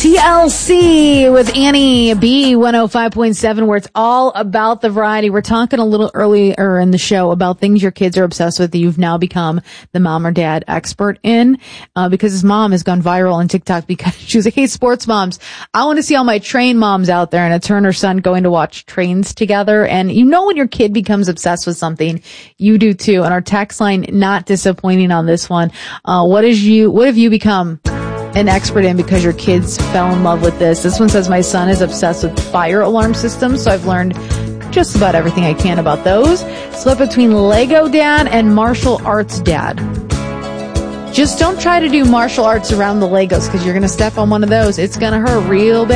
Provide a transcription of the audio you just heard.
TLC with Annie B 105.7, where it's all about the variety. We're talking a little earlier in the show about things your kids are obsessed with that you've now become the mom or dad expert in, because his mom has gone viral on TikTok because she was like, hey, sports moms, I want to see all my train moms out there, and it's her and her son going to watch trains together. And you know when your kid becomes obsessed with something, you do too. And our text line, not disappointing on this one. What have you become an expert in because your kids fell in love with this? This one says, my son is obsessed with fire alarm systems, so I've learned just about everything I can about those. Split between Lego dad and martial arts dad. Just don't try to do martial arts around the Legos, because you're going to step on one of those. It's going to hurt real bad.